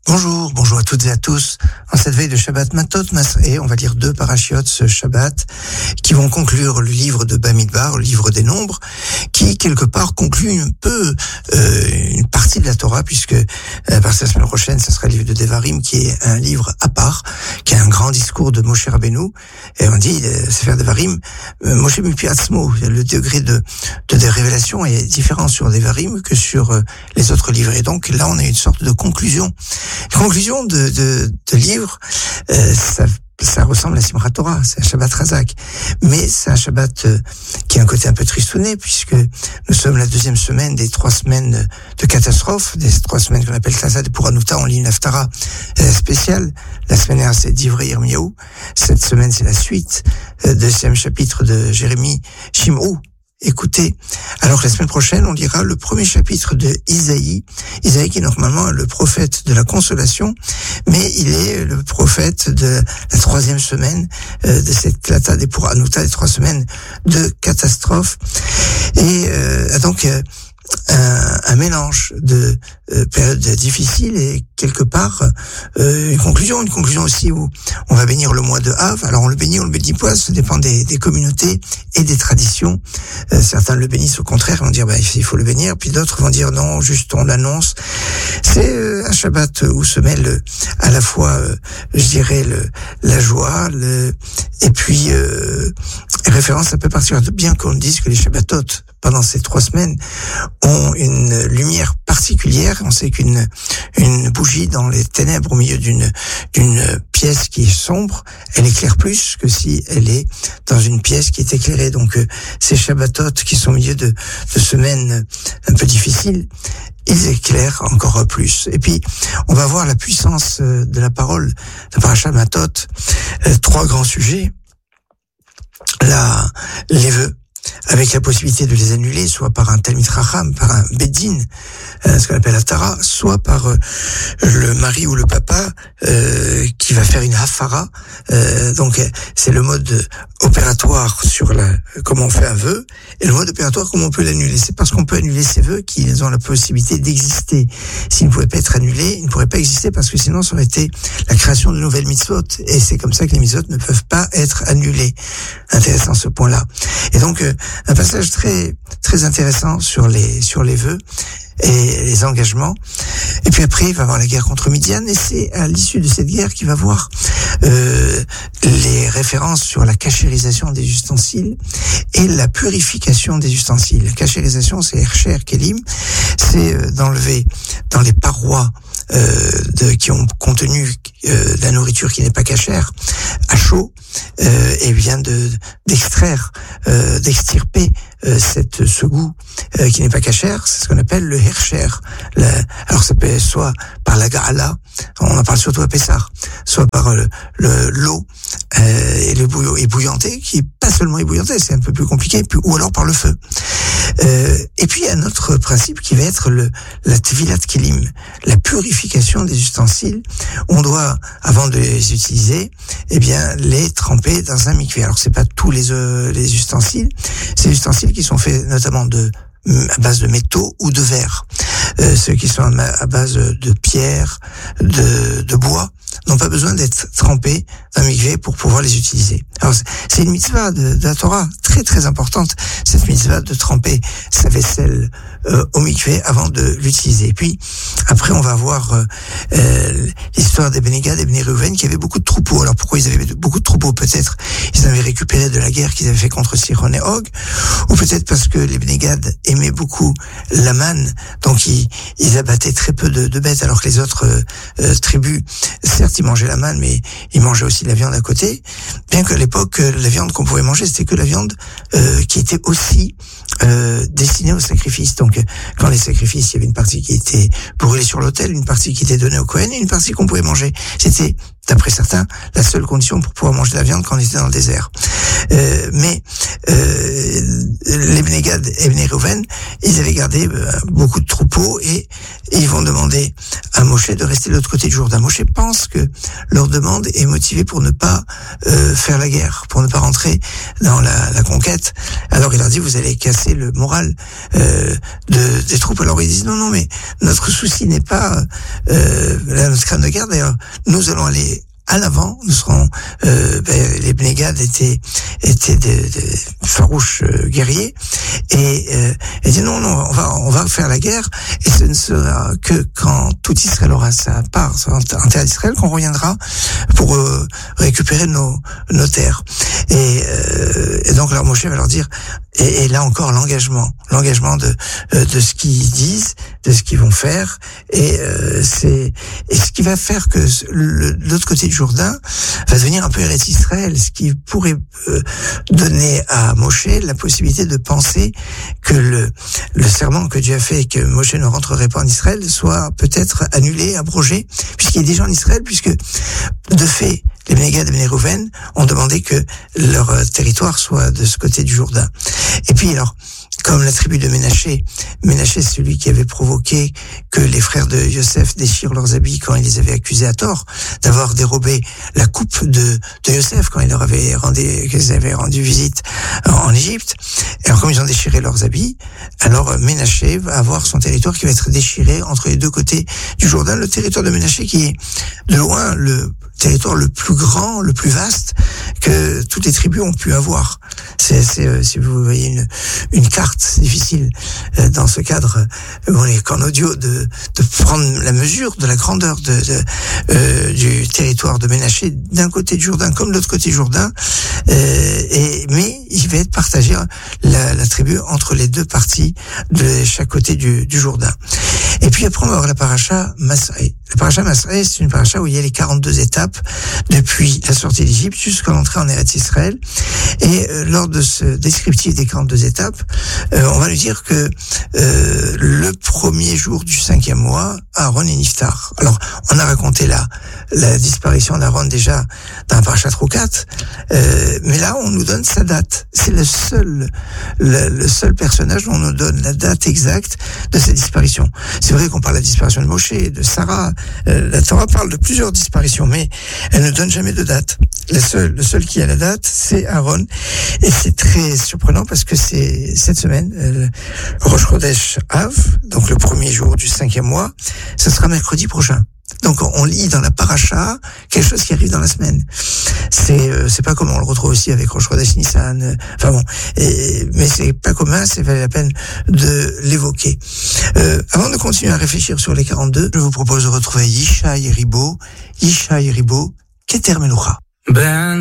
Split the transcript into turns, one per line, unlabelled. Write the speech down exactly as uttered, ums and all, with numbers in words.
Bonjour, bonjour à toutes et à tous. En cette veille de Shabbat Matot, et on va lire deux parashiotes ce Shabbat qui vont conclure le livre de Bamidbar, le livre des nombres, qui quelque part conclut un peu euh, une partie de la Torah, puisque euh, par la semaine prochaine, ce sera le livre de Devarim, qui est un livre à part, qui est un grand discours de Moshe Rabbeinu. Et on dit, euh, Sefer Devarim, euh, Moshe Mipi Atzmo, le degré de, de des révélations est différent sur Devarim que sur euh, les autres livres. Et donc là, on a une sorte de conclusion. Conclusion de, de, de livre, euh, ça, ça ressemble à Simchat Torah, c'est un Shabbat Razak. Mais c'est un Shabbat euh, qui a un côté un peu tristouné, puisque nous sommes la deuxième semaine des trois semaines de catastrophe, des trois semaines qu'on appelle Tazad et pour Hanouta, on lit une Haftara euh, spéciale. La semaine dernière, c'est Divrei Yirmiyahu. Cette semaine, c'est la suite, euh, deuxième chapitre de Jérémie Shimrou. Écoutez, alors la semaine prochaine, on lira le premier chapitre de Isaïe. Isaïe qui est normalement le prophète de la consolation, mais il est le prophète de la troisième semaine euh, de cette Klata des pour Hanouta, des trois semaines de catastrophe. Et euh, donc euh, un, un mélange de euh, périodes difficiles et quelque part euh, une conclusion, une conclusion aussi où on va bénir le mois de Av. Alors on le bénit, on le bénit pas, ça dépend des, des communautés et des traditions. Euh, certains le bénissent au contraire, vont dire bah, il faut le bénir, puis d'autres vont dire non, juste on l'annonce. C'est euh, un Shabbat où se mêle à la fois, euh, je dirais, le, la joie, le, et puis euh, référence un peu particulière, bien qu'on dise que les Shabbatot pendant ces trois semaines ont une lumière particulière. On sait qu'une une bougie dans les ténèbres au milieu d'une d'une pièce qui est sombre, elle éclaire plus que si elle est dans une pièce qui est éclairée. Donc euh, ces Shabbatot qui sont au milieu de, de semaines un peu difficiles, ils éclairent encore plus. Et puis, on va voir la puissance de la parole de Parashat Matot. Euh, trois grands sujets. La, les vœux, avec la possibilité de les annuler, soit par un Talmid Chacham, par un Beddin, euh, ce qu'on appelle la Tara, soit par euh, le mari ou le papa euh, qui va faire une Hafara. Euh, donc, c'est le mode opératoire sur la comment on fait un vœu, et le mode opératoire comment on peut l'annuler. C'est parce qu'on peut annuler ces vœux qu'ils ont la possibilité d'exister. S'ils ne pouvaient pas être annulés, ils ne pourraient pas exister, parce que sinon ça aurait été la création de nouvelles mitzvot, et c'est comme ça que les mitzvot ne peuvent pas être annulées. Intéressant ce point-là. Et donc euh, un passage très très intéressant sur les sur les vœux et les engagements. Et puis après, il va y avoir la guerre contre Midian, et c'est à l'issue de cette guerre qu'il va voir euh, les références sur la cachérisation des ustensiles et la purification des ustensiles. La cachérisation, c'est Hercher Kelim, c'est euh, d'enlever dans les parois euh, de, qui ont contenu euh, de la nourriture qui n'est pas cachère à chaud, euh, et vient de d'extraire, euh, d'extirper euh, cette ce goût euh, qui n'est pas cachère. C'est ce qu'on appelle le Hercher. La, alors ça peut être soit par la ga'ala, on en parle surtout à Pessah, soit par le, le l'eau euh, et le bouillon ébouillanté, qui est pas seulement ébouillanté, c'est un peu plus compliqué, puis, ou alors par le feu. Euh, et puis il y a un autre principe qui va être le la Tvilat Kelim, la purification des ustensiles. On doit, avant de les utiliser, eh bien les tremper dans un mikvé. Alors c'est pas tous les euh, les ustensiles, c'est les ustensiles qui sont faits notamment de à base de métaux ou de verre. Euh, ceux qui sont à base de pierre, de, de bois, n'ont pas besoin d'être trempés dans un mikvé pour pouvoir les utiliser. Alors c'est une mitzvah de, de la Torah très très importante, cette mitzvah de tremper sa vaisselle euh, au mikvé avant de l'utiliser. Et puis après on va voir euh, euh, l'histoire des Bnei Gad et Bnei Reuven qui avaient beaucoup de troupeaux. Alors pourquoi ils avaient beaucoup de troupeaux? Peut-être ils avaient récupéré de la guerre qu'ils avaient fait contre Sihon et Og, ou peut-être parce que les Bnei Gad aimaient beaucoup la manne, donc ils, ils abattaient très peu de, de bêtes, alors que les autres euh, euh, tribus, certes ils mangeaient la manne, mais ils mangeaient aussi de la viande à côté, bien qu'à l'époque la viande qu'on pouvait manger c'était que la viande euh, qui était aussi euh, destinée au sacrifice. Donc quand les sacrifices, il y avait une partie qui était brûlée sur l'autel, une partie qui était donnée au Kohen et une partie qu'on pouvait manger. C'était, d'après certains, la seule condition pour pouvoir manger de la viande quand on était dans le désert. Euh, mais euh, les Bnei Gad et Bnei Reuven, ils avaient gardé euh, beaucoup de troupeaux et, et ils vont demander à Moshe de rester de l'autre côté du Jourdain. Moshe pense que leur demande est motivée pour ne pas euh, faire la guerre, pour ne pas rentrer dans la, la conquête. Alors il leur dit, vous allez casser le moral euh, de, des troupes. Alors ils disent, non, non, mais notre souci n'est pas euh, notre crâne de guerre. D'ailleurs, nous allons aller à l'avant, nous serons euh, ben, les Bnei Gad étaient étaient des, des farouches euh, guerriers et euh, et dit non non on va on va faire la guerre et ce ne sera que quand tout Israël aura sa part en terre d'Israël qu'on reviendra pour euh, récupérer nos nos terres et, euh, et donc leur Moshe va leur dire et, et là encore l'engagement l'engagement de euh, de ce qu'ils disent, de ce qu'ils vont faire et euh, c'est et ce qui va faire que le, l'autre côté du Jourdain va devenir un peu Eretz Israël, ce qui pourrait euh, donner à Moshe la possibilité de penser que le, le serment que Dieu a fait et que Moshe ne rentrerait pas en Israël soit peut-être annulé, abrogé, puisqu'il est déjà en Israël, puisque de fait, les Bnei Gad et Bnei Reuven ont demandé que leur territoire soit de ce côté du Jourdain. Et puis alors, comme la tribu de Ménaché, Ménaché c'est celui qui avait provoqué que les frères de Yosef déchirent leurs habits quand ils les avaient accusés à tort d'avoir dérobé la coupe de, de Yosef quand il leur avait rendu, qu'ils avaient rendu visite en Égypte. Et alors comme ils ont déchiré leurs habits, alors Ménaché va avoir son territoire qui va être déchiré entre les deux côtés du Jourdain. Le territoire de Ménaché qui est de loin le territoire le plus grand, le plus vaste que toutes les tribus ont pu avoir. C'est, c'est euh, si vous voyez une une carte, c'est difficile euh, dans ce cadre, euh, on est qu'en audio de de prendre la mesure de la grandeur de, de euh, du territoire de Ménaché d'un côté du Jourdain comme de l'autre côté du Jourdain. Euh, et mais il va être partagé la, la tribu entre les deux parties de chaque côté du, du Jourdain. Et puis après on va avoir la paracha Masré. La paracha Masré, c'est une paracha où il y a les quarante-deux étapes depuis la sortie d'Égypte jusqu'à l'entrée en Eretz Israël. Et euh, lors de ce descriptif des quarante-deux étapes, euh, on va lui dire que euh, le premier jour du cinquième mois, Aaron est niftar. Alors, on a raconté la, la disparition d'Aaron déjà dans la paracha Troukat, euh, mais là, on nous donne sa date. C'est le seul, le, le seul personnage dont on nous donne la date exacte de sa disparition. C'est vrai qu'on parle de la disparition de Moshe, de Sarah. Euh, la Torah parle de plusieurs disparitions, mais elle ne donne jamais de date. Le seul, le seul qui a la date, c'est Aaron. Et c'est très surprenant parce que c'est cette semaine, euh, Rosh Chodesh Av, donc le premier jour du cinquième mois, ce sera mercredi prochain. Donc on lit dans la paracha quelque chose qui arrive dans la semaine. C'est euh, c'est pas comme on le retrouve aussi avec Rosh Chodesh Nissan. Euh, enfin bon, et, mais c'est pas commun, c'est valait la peine de l'évoquer. Euh, avant de continuer à réfléchir sur les quarante-deux, je vous propose de retrouver Yishai Ribo, Yishai Ribo, Keter Melucha. Ben